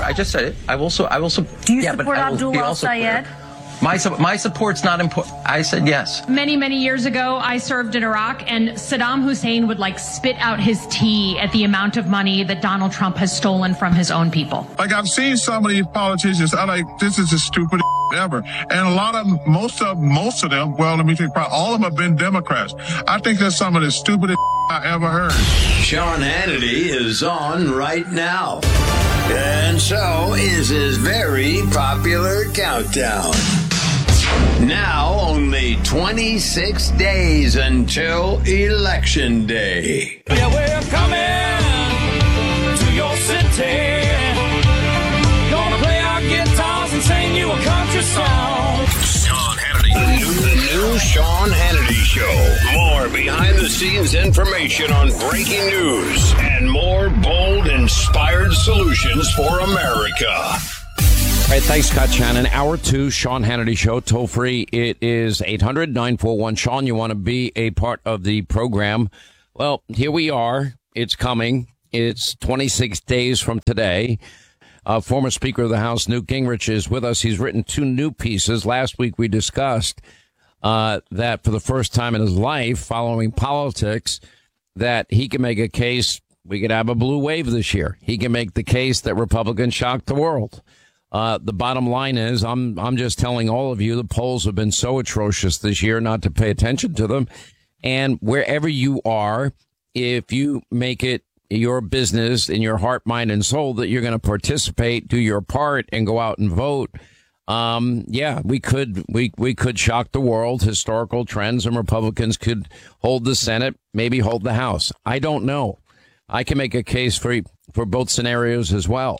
I just said it. I will support. Do you support Abdullah Sayed? My support's not important. I said yes. Many, many years ago, I served in Iraq, and Saddam Hussein would spit out his tea at the amount of money that Donald Trump has stolen from his own people. I've seen some of these politicians. I'm like, this is the stupidest ever. And a lot of them, most of them, well, let me think, probably all of them have been Democrats. I think that's some of the stupidest I ever heard. Sean Hannity is on right now. And so is his very popular countdown. Now only 26 days until Election Day. Yeah, we're coming to your city. Gonna play our guitars and sing you a country song. Sean Hannity. The new Sean Hannity Show. More behind-the-scenes information on breaking news and more bold, inspired solutions for America. All right, thanks, Scott Shannon. Hour 2, Sean Hannity Show, toll free. It is 800-941-SEAN. You want to be a part of the program. Well, here we are. It's coming. It's 26 days from today. Former Speaker of the House, Newt Gingrich, is with us. He's written 2 new pieces. Last week we discussed that for the first time in his life, following politics, that he can make a case we could have a blue wave this year. He can make the case that Republicans shocked the world. The bottom line is, I'm just telling all of you, the polls have been so atrocious this year not to pay attention to them. And wherever you are, if you make it your business in your heart, mind, and soul that you're going to participate, do your part, and go out and vote, we could shock the world. Historical trends, and Republicans could hold the Senate, maybe hold the House. I don't know. I can make a case for both scenarios as well.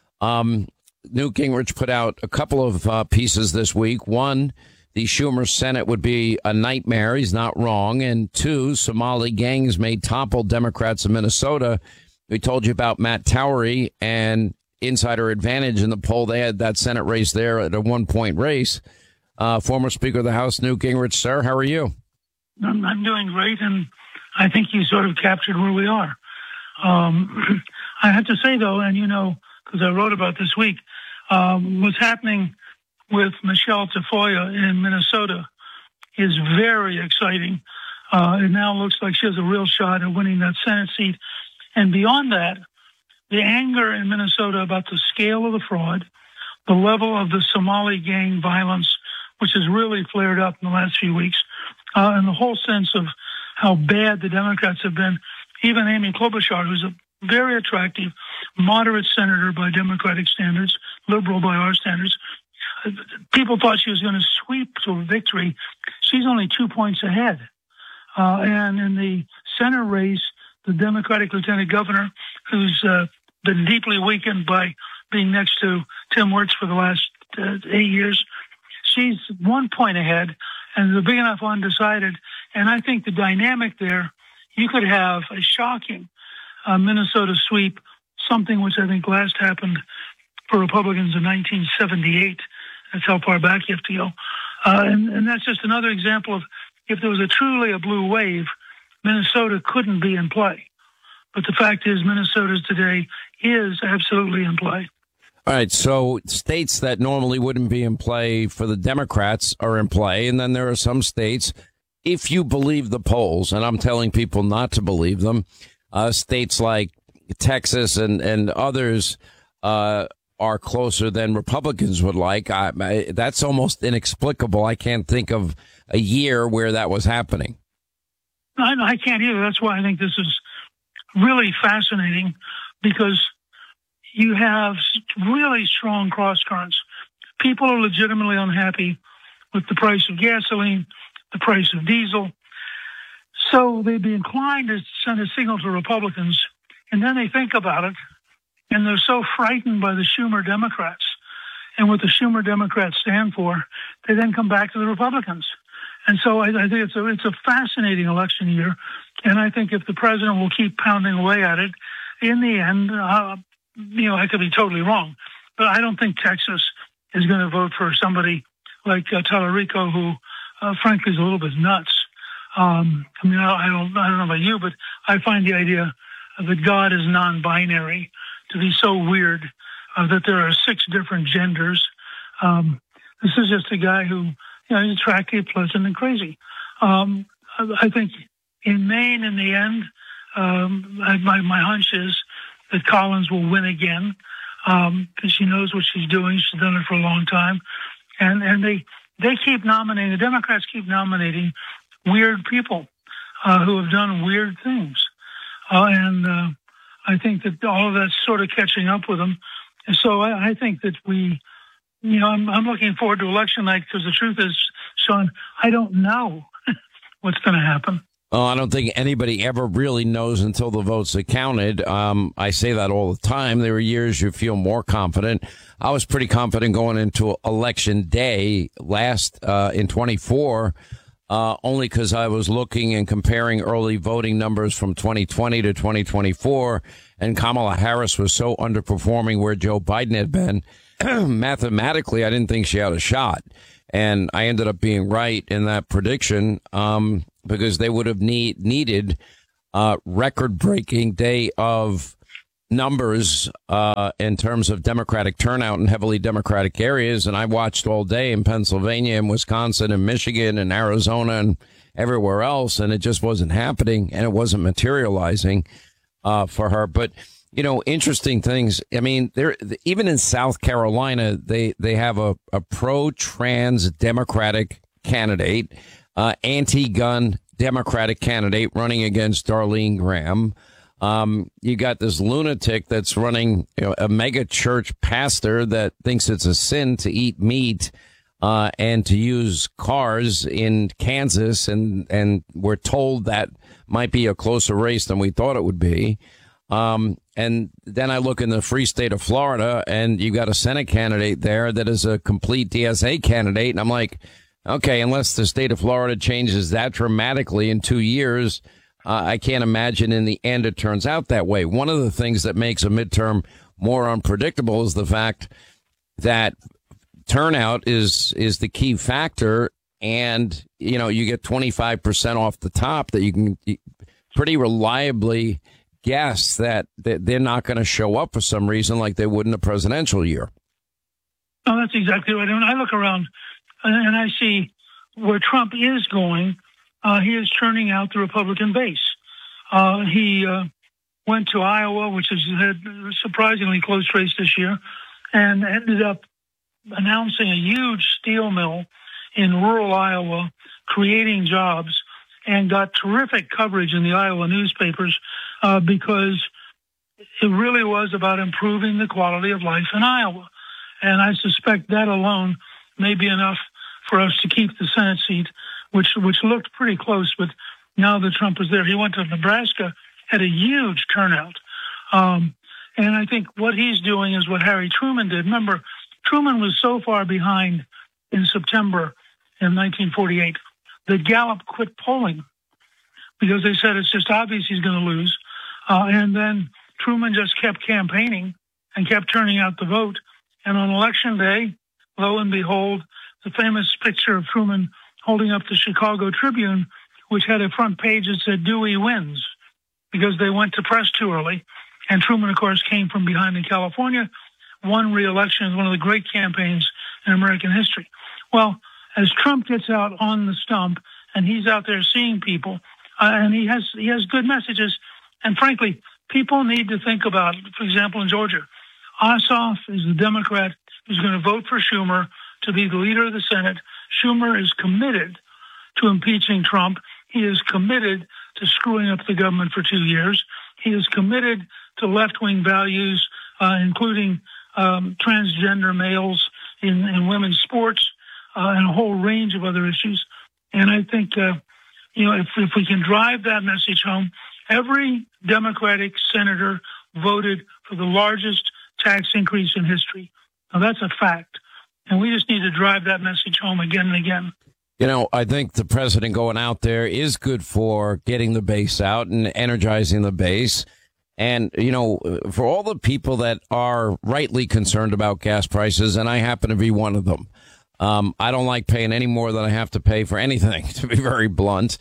Newt Gingrich put out a couple of pieces this week. One, the Schumer Senate would be a nightmare. He's not wrong. And 2, Somali gangs may topple Democrats in Minnesota. We told you about Matt Towery and insider advantage in the poll. They had that Senate race there at a 1-point race. Former Speaker of the House, Newt Gingrich, sir, how are you? I'm doing great, and I think you sort of captured where we are. I have to say, though, and because I wrote about this week, what's happening with Michelle Tafoya in Minnesota is very exciting. It now looks like she has a real shot at winning that Senate seat. And beyond that, the anger in Minnesota about the scale of the fraud, the level of the Somali gang violence, which has really flared up in the last few weeks, and the whole sense of how bad the Democrats have been. Even Amy Klobuchar, who's a very attractive, moderate senator by Democratic standards, liberal by our standards. People thought she was going to sweep to victory. She's only 2 points ahead. And in the Senate race, the Democratic lieutenant governor, who's been deeply weakened by being next to Tim Wirtz for the last 8 years, she's 1 point ahead, and the big enough undecided. And I think the dynamic there, you could have a shocking Minnesota sweep, something which I think last happened for Republicans in 1978. That's how far back you have to go. And that's just another example of if there was truly a blue wave, Minnesota couldn't be in play. But the fact is Minnesota today is absolutely in play. All right, so states that normally wouldn't be in play for the Democrats are in play, and then there are some states, if you believe the polls, and I'm telling people not to believe them, states like Texas and others are closer than Republicans would like. That's almost inexplicable. I can't think of a year where that was happening. I can't either. That's why I think this is really fascinating, because you have really strong cross currents. People are legitimately unhappy with the price of gasoline, the price of diesel. So they'd be inclined to send a signal to Republicans, and then they think about it, and they're so frightened by the Schumer Democrats and what the Schumer Democrats stand for, they then come back to the Republicans. And so I think it's a fascinating election year, and I think if the president will keep pounding away at it, in the end, I could be totally wrong, but I don't think Texas is going to vote for somebody like Tallarico, who, frankly, is a little bit nuts. I don't know about you, but I find the idea that God is non-binary to be so weird. that there are 6 different genders. This is just a guy who, is attractive, pleasant, and crazy. I think in Maine, in the end, my hunch is that Collins will win again because she knows what she's doing. She's done it for a long time. And they keep nominating, the Democrats keep nominating weird people who have done weird things. And I think that all of that's sort of catching up with them. And so I think that I'm looking forward to election night because the truth is, Sean, I don't know what's going to happen. Oh, I don't think anybody ever really knows until the votes are counted. I say that all the time. There were years you feel more confident. I was pretty confident going into election day last in 24, only because I was looking and comparing early voting numbers from 2020 to 2024, and Kamala Harris was so underperforming where Joe Biden had been. Mathematically, I didn't think she had a shot. And I ended up being right in that prediction because they would have needed a record-breaking day of numbers in terms of Democratic turnout in heavily Democratic areas. And I watched all day in Pennsylvania and Wisconsin and Michigan and Arizona and everywhere else, and it just wasn't happening, and it wasn't materializing for her. But interesting things. I mean, even in South Carolina, they have a pro-trans Democratic candidate, anti-gun Democratic candidate running against Darlene Graham. You got this lunatic that's running a mega church pastor that thinks it's a sin to eat meat and to use cars in Kansas, and we're told that might be a closer race than we thought it would be. And then I look in the free state of Florida, and you got a Senate candidate there that is a complete DSA candidate. And I'm like, okay, unless the state of Florida changes that dramatically in 2 years, I can't imagine in the end it turns out that way. One of the things that makes a midterm more unpredictable is the fact that turnout is the key factor. And, you get 25% off the top that you can pretty reliably guess that they're not going to show up for some reason like they would in a presidential year. Oh, that's exactly right. When I look around and I see where Trump is going, he is turning out the Republican base. He went to Iowa, which has had a surprisingly close race this year, and ended up announcing a huge steel mill in rural Iowa, creating jobs, and got terrific coverage in the Iowa newspapers because it really was about improving the quality of life in Iowa. And I suspect that alone may be enough for us to keep the Senate seat, which looked pretty close, but now that Trump is there. He went to Nebraska, had a huge turnout. And I think what he's doing is what Harry Truman did. Remember, Truman was so far behind in September in 1948 that Gallup quit polling because they said it's just obvious he's going to lose. And then Truman just kept campaigning and kept turning out the vote. And on election day, lo and behold, the famous picture of Truman holding up the Chicago Tribune, which had a front page that said Dewey wins, because they went to press too early. And Truman, of course, came from behind in California, won re-election as one of the great campaigns in American history. Well, as Trump gets out on the stump and he's out there seeing people, and he has good messages, and frankly, people need to think about, for example, in Georgia, Ossoff is the Democrat who's going to vote for Schumer to be the leader of the Senate. Schumer is committed to impeaching Trump. He is committed to screwing up the government for 2 years. He is committed to left-wing values, including transgender males in women's sports and a whole range of other issues. And I think, if we can drive that message home, every Democratic senator voted for the largest tax increase in history. Now, that's a fact. And we just need to drive that message home again and again. I think the president going out there is good for getting the base out and energizing the base. And, for all the people that are rightly concerned about gas prices, and I happen to be one of them, I don't like paying any more than I have to pay for anything, to be very blunt.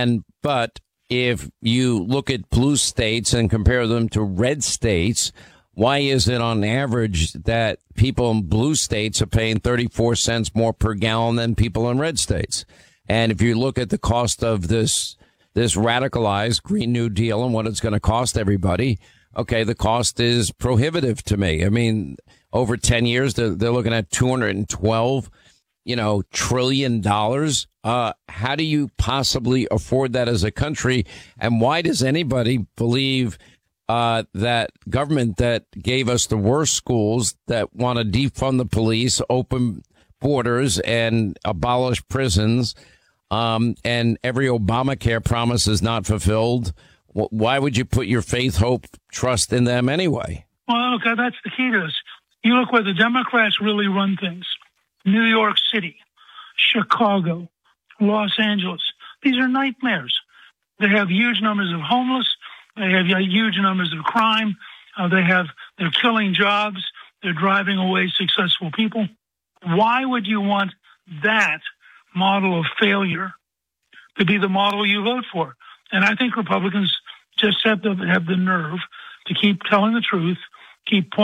But if you look at blue states and compare them to red states, why is it on average that people in blue states are paying 34 cents more per gallon than people in red states? And if you look at the cost of this radicalized Green New Deal and what it's going to cost everybody, okay, the cost is prohibitive to me. I mean, over 10 years, they're looking at $212, trillion. How do you possibly afford that as a country? And why does anybody believe that government that gave us the worst schools, that want to defund the police, open borders, and abolish prisons, and every Obamacare promise is not fulfilled? Why would you put your faith, hope, trust in them anyway? Well, okay, that's the key to this. You look where the Democrats really run things. New York City, Chicago, Los Angeles. These are nightmares. They have huge numbers of homeless. They have huge numbers of crime. They're killing jobs. They're driving away successful people. Why would you want that model of failure to be the model you vote for? And I think Republicans just have the nerve to keep telling the truth, keep pointing